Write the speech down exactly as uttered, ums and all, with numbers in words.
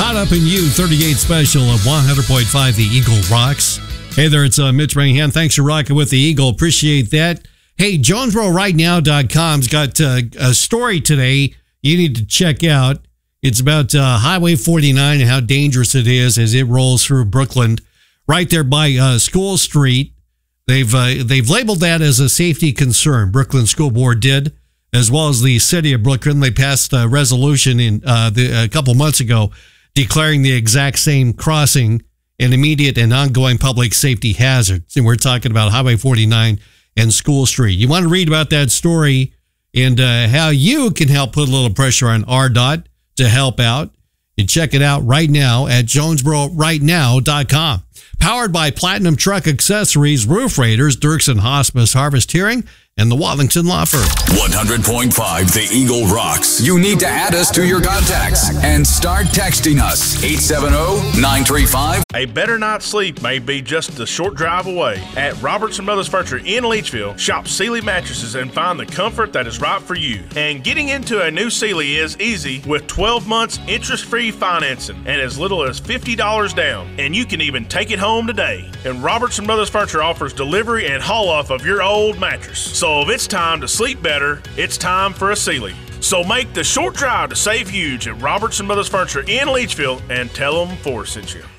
Caught Up in You thirty-eight special of one hundred point five The Eagle Rocks. Hey there, it's uh, Mitch Manningham. Thanks for rocking with The Eagle. Appreciate that. Hey, Jonesboro Right Now dot com's got uh, a story today you need to check out. It's about uh, Highway forty-nine and how dangerous it is as it rolls through Brooklyn, right there by uh, School Street. They've uh, they've labeled that as a safety concern. Brooklyn School Board did, as well as the city of Brooklyn. They passed a resolution in uh, the, a couple months ago declaring the exact same crossing an immediate and ongoing public safety hazard. And we're talking about Highway forty-nine and School Street. You want to read about that story and uh, how you can help put a little pressure on R D O T to help out. You check it out right now at Jonesboro Right Now dot com. Powered by Platinum Truck Accessories, Roof Raiders, Dirksen Hospice, Harvest Hearing, and the Wallington Law Firm. one hundred point five The Eagle Rocks. You need to add us to your contacts and start texting us. eight seven zero, nine three five. A better night's sleep may be just a short drive away. At Robertson Brothers Furniture in Leachville, shop Sealy mattresses and find the comfort that is right for you. And getting into a new Sealy is easy with twelve months interest-free financing and as little as fifty dollars down. And you can even take it home today. And Robertson Brothers Furniture offers delivery and haul-off of your old mattress. So if it's time to sleep better, it's time for a Sealy. So make the short drive to save huge at Robertson Brothers Furniture in Leachville and tell them Forrest sent you.